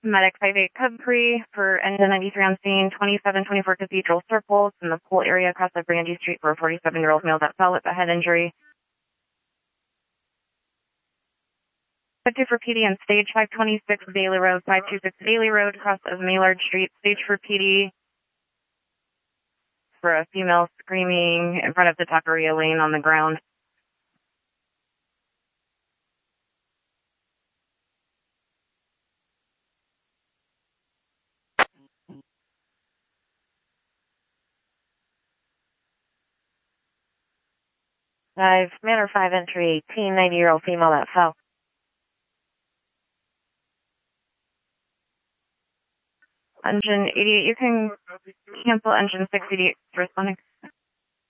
Medic 58 Cub Cree for engine 93 on scene, 2724 Cathedral Circles in the pool area across the Brandy Street for a 47-year-old male that fell with a head injury. 52 for PD and stage 526 Bailey Road, 526 Bailey Road, across of Maillard Street. Stage for PD for a female screaming in front of the Taqueria Lane on the ground. Manor 5 entry, 18, 90-year-old female that fell. Engine 88, you can cancel engine 688 responding.